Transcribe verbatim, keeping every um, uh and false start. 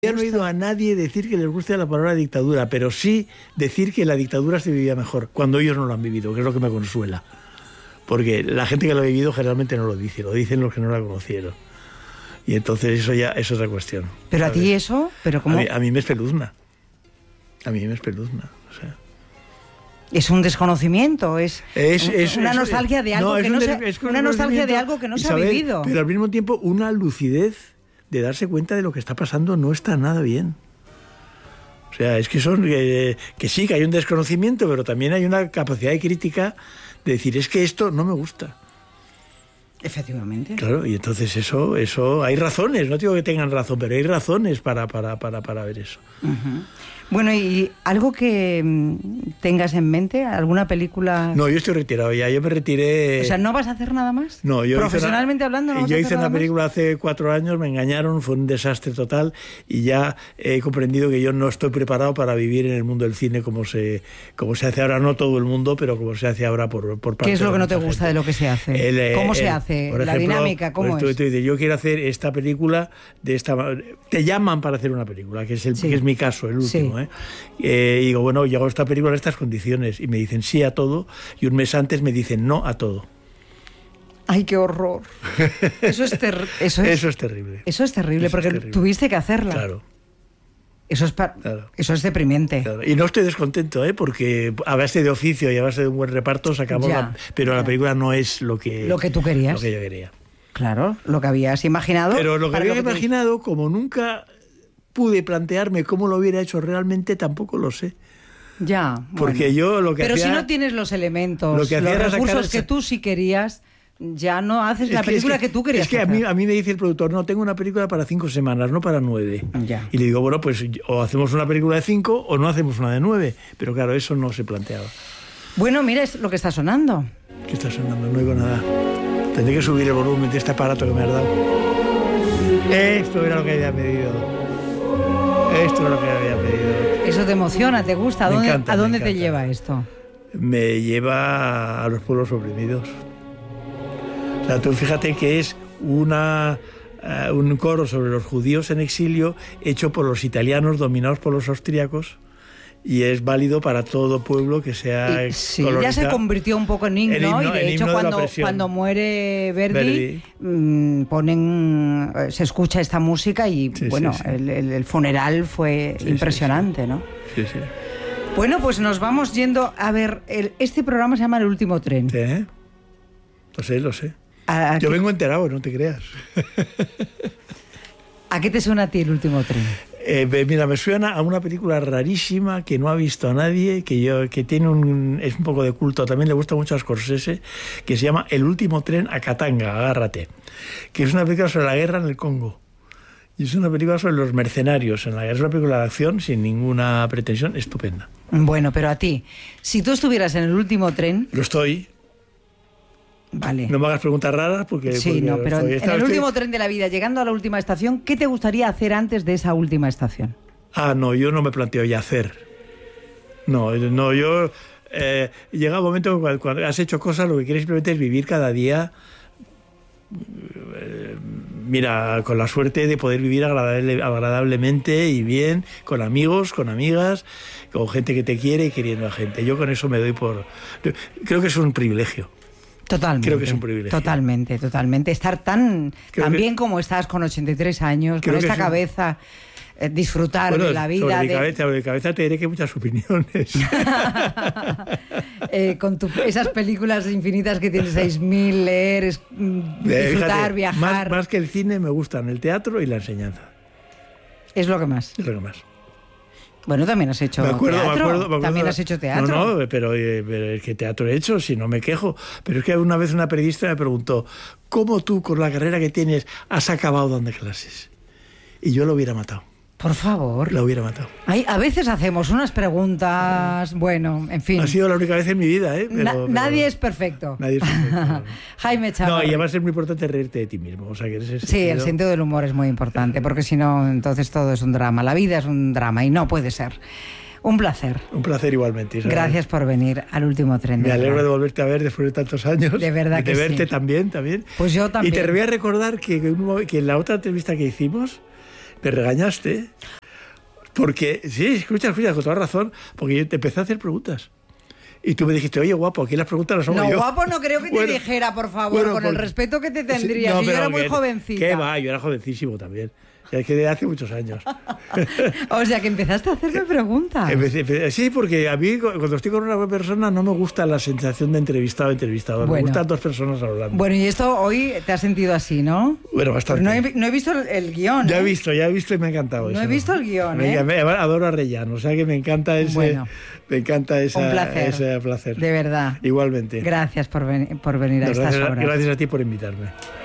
Yo no he oído a nadie decir que les guste la palabra dictadura, pero sí decir que la dictadura se vivía mejor, cuando ellos no lo han vivido, que es lo que me consuela. Porque la gente que lo ha vivido generalmente no lo dice, lo dicen los que no la conocieron. Y entonces eso ya es otra cuestión. ¿Pero a ti eso? ¿Pero cómo? A mí, a mí me espeluzna. A mí me espeluzna, o sea... ¿Es un desconocimiento? ¿Es, es, es una es, nostalgia de algo no, que no se, es una nostalgia de algo que no Isabel, se ha vivido? Pero al mismo tiempo una lucidez de darse cuenta de lo que está pasando no está nada bien. O sea, es que son eh, que sí, que hay un desconocimiento, pero también hay una capacidad de crítica de decir, es que esto no me gusta. Efectivamente. Claro, y entonces eso, eso hay razones, no digo que tengan razón, pero hay razones para, para, para, para ver eso. Uh-huh. Bueno, ¿y algo que tengas en mente? ¿Alguna película? No, yo estoy retirado ya, yo me retiré... O sea, ¿no vas a hacer nada más? No, yo Profesionalmente una, hablando, ¿no vas yo a hacer hice nada una película más? hace cuatro años, me engañaron, fue un desastre total y ya he comprendido que yo no estoy preparado para vivir en el mundo del cine como se, como se hace ahora, no todo el mundo, pero como se hace ahora por, por parte de... ¿Qué es lo que no te gente. gusta de lo que se hace? El, ¿Cómo el, se hace? Por ¿La ejemplo, dinámica? ¿Cómo pues es? tú, tú dices, yo quiero hacer esta película de esta... Te llaman para hacer una película, que es, el, sí. que es mi caso, el último, sí. ¿eh? Eh, y digo, bueno, yo hago esta película en estas condiciones y me dicen sí a todo y un mes antes me dicen no a todo. ¡Ay, qué horror! Eso es, ter eso es, eso es terrible. Eso es terrible eso porque es terrible. Tuviste que hacerla. Claro. Eso es, claro. Eso es deprimente. Claro. Y no estoy descontento, ¿eh? Porque a base de oficio y a base de un buen reparto sacamos ya, la... Pero ya. La película no es lo que... Lo que tú querías. Lo que yo quería. Claro, lo que habías imaginado. Pero lo que había lo que imaginado, te... como nunca pude plantearme cómo lo hubiera hecho realmente, tampoco lo sé. Ya, porque bueno. yo lo que Pero hacía, si no tienes los elementos, lo que los recursos esa... que tú sí querías, ya no haces es la que, película es que, que tú querías Es que hacer. a mí, a mí me dice el productor, no, tengo una película para cinco semanas, no para nueve. Ya. Y le digo, bueno, pues o hacemos una película de cinco o no hacemos una de nueve. Pero claro, eso no se planteaba. Bueno, mira, es lo que está sonando. ¿Qué está sonando? No oigo nada. Tendré que subir el volumen de este aparato que me has dado. Esto era lo que había pedido. Esto era lo que había pedido. Eso te emociona, te gusta. ¿A me dónde, encanta, ¿a dónde me te encanta. lleva esto? Me lleva a los pueblos oprimidos. O sea, tú fíjate que es una, uh, un coro sobre los judíos en exilio hecho por los italianos dominados por los austríacos y es válido para todo pueblo que sea y, sí, ya se convirtió un poco en himno, el himno y de hecho de cuando, cuando muere Verdi, Verdi. Mmm, ponen se escucha esta música y sí, bueno, sí, sí. El, el, el funeral fue sí, impresionante, sí, sí. ¿no? Sí, sí. Bueno, pues nos vamos yendo a ver, el, este programa se llama El Último Tren. Sí, ¿eh? Lo sé, lo sé. ¿A, a Yo qué? vengo enterado, no te creas. ¿A qué te suena a ti El Último Tren? Eh, mira, me suena a una película rarísima que no ha visto a nadie, que yo que tiene un es un poco de culto, también le gusta mucho a Scorsese, que se llama El Último Tren a Katanga, agárrate, que es una película sobre la guerra en el Congo. Y es una película sobre los mercenarios en la guerra. Es una película de acción sin ninguna pretensión, estupenda. Bueno, pero a ti, si tú estuvieras en El Último Tren... Lo estoy. Vale. No me hagas preguntas raras porque... Sí, porque no, pero estoy, en estoy, el estoy... último tren de la vida, llegando a la última estación, ¿qué te gustaría hacer antes de esa última estación? Ah, no, yo no me planteo ya hacer. No, no, yo... Eh, llega un momento cuando, cuando has hecho cosas, lo que quieres simplemente es vivir cada día... Eh, mira, con la suerte de poder vivir agradable, agradablemente y bien, con amigos, con amigas, con gente que te quiere y queriendo a gente. Yo con eso me doy por... Creo que es un privilegio. Totalmente. Creo que es un privilegio. Totalmente, totalmente. Estar tan, tan bien como estás con ochenta y tres años, con esta cabeza... Eh, disfrutar bueno, de la vida. Sobre de... mi cabeza, sobre mi cabeza te diré que hay muchas opiniones. eh, con tu, esas películas infinitas que tienes, seis mil, leer, es, disfrutar, Fíjate, viajar. Más, más que el cine me gustan el teatro y la enseñanza. Es lo que más. Es lo que más. Bueno, también has hecho me acuerdo, teatro. Me acuerdo, me acuerdo, también has hecho teatro. No, no, pero, eh, pero ¿qué teatro he hecho? Si no me quejo. Pero es que una vez una periodista me preguntó, ¿cómo tú, con la carrera que tienes, has acabado dando clases? Y yo lo hubiera matado. Por favor. Lo hubiera matado. Ay, a veces hacemos unas preguntas, bueno, en fin. Ha sido la única vez en mi vida, ¿eh? Pero, Na pero, nadie es perfecto. Nadie es perfecto. No. Jaime Chavarri. No, y además es muy importante reírte de ti mismo. O sea, que ese sí, sentido... el sentido del humor es muy importante, porque si no, entonces todo es un drama. La vida es un drama y no puede ser. Un placer. Un placer igualmente, Isabel. Gracias por venir al Último Tren. Me alegro de volverte a ver después de tantos años. De verdad y que de verte sí. también, también. Pues yo también. Y te voy a recordar que, que en la otra entrevista que hicimos me regañaste, porque, sí, escucha, escucha, con toda razón, porque yo te empecé a hacer preguntas. Y tú me dijiste, oye, guapo, aquí las preguntas las hago no, yo. No, guapo no creo que te bueno, dijera, por favor, bueno, con porque, el respeto que te tendría. No, si yo era muy que, jovencita. ¿Qué va? Yo era jovencísimo también. Es que de hace muchos años. O sea, que empezaste a hacerme preguntas. Empecé, empecé, sí, porque a mí, cuando estoy con una persona, no me gusta la sensación de entrevistado entrevistado. Bueno, me gustan dos personas hablando. Bueno, y esto hoy te has sentido así, ¿no? Bueno, bastante. No he, no he visto el, el guión. Ya ¿eh? he visto, ya he visto y me ha encantado no eso. No he visto el guión, me, ¿eh? me, adoro a Rellano, o sea que me encanta ese... Bueno, me encanta esa, un placer, ese placer. De verdad. Igualmente. Gracias por, ven, por venir no, a estas gracias, horas. Gracias a ti por invitarme.